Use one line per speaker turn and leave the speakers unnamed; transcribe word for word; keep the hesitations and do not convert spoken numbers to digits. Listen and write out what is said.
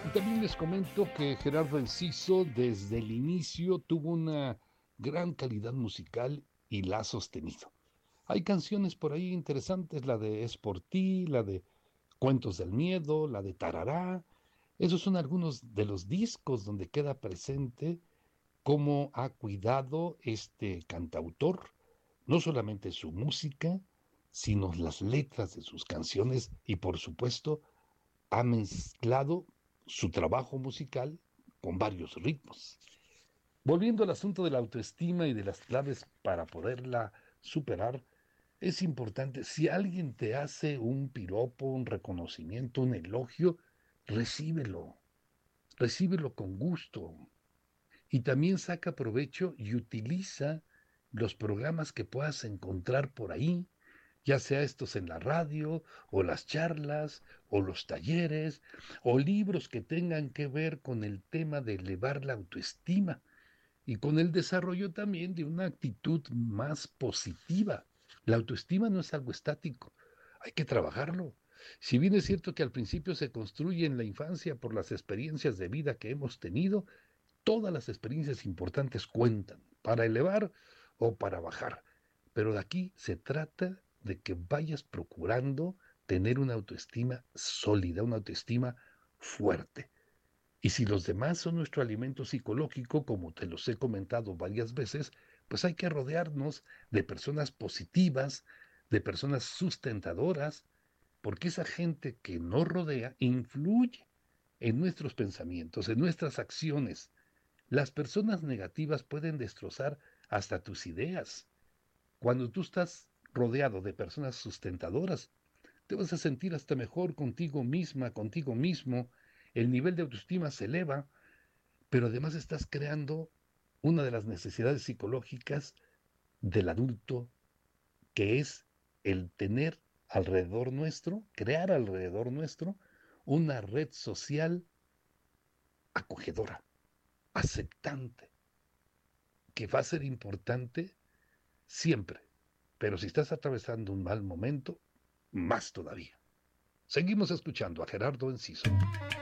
También les comento que Gerardo Enciso desde el inicio tuvo una gran calidad musical y la ha sostenido. Hay canciones por ahí interesantes, la de Es por ti, la de Cuentos del Miedo, la de Tarará. Esos son algunos de los discos donde queda presente cómo ha cuidado este cantautor, no solamente su música, sino las letras de sus canciones y por supuesto ha mezclado su trabajo musical con varios ritmos. Volviendo al asunto de la autoestima y de las claves para poderla superar, es importante, si alguien te hace un piropo, un reconocimiento, un elogio, recíbelo, recíbelo con gusto y también saca provecho y utiliza los programas que puedas encontrar por ahí, ya sea estos en la radio, o las charlas, o los talleres, o libros que tengan que ver con el tema de elevar la autoestima y con el desarrollo también de una actitud más positiva. La autoestima no es algo estático, hay que trabajarlo. Si bien es cierto que al principio se construye en la infancia por las experiencias de vida que hemos tenido, todas las experiencias importantes cuentan para elevar o para bajar, pero de aquí se trata de que vayas procurando tener una autoestima sólida, una autoestima fuerte. Y si los demás son nuestro alimento psicológico, como te los he comentado varias veces, pues hay que rodearnos de personas positivas, de personas sustentadoras, porque esa gente que nos rodea influye en nuestros pensamientos, en nuestras acciones. Las personas negativas pueden destrozar hasta tus ideas. Cuando tú estás rodeado de personas sustentadoras, te vas a sentir hasta mejor contigo misma, contigo mismo, el nivel de autoestima se eleva, pero además estás creando una de las necesidades psicológicas del adulto, que es el tener alrededor nuestro, crear alrededor nuestro, una red social acogedora, aceptante, que va a ser importante siempre. Pero si estás atravesando un mal momento, más todavía. Seguimos escuchando a Gerardo Enciso.